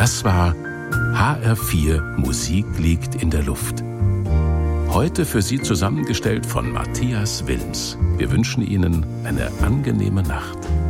Das war HR4 Musik liegt in der Luft. Heute für Sie zusammengestellt von Matthias Wilms. Wir wünschen Ihnen eine angenehme Nacht.